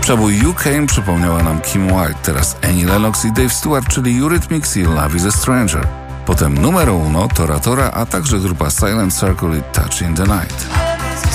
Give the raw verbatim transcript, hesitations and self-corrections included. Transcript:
Przebój You Came przypomniała nam Kim White, teraz Annie Lennox i Dave Stewart, czyli Eurythmics i Love is a Stranger. Potem numero uno Tora Tora, a także grupa Silent Circle i Touch in the Night.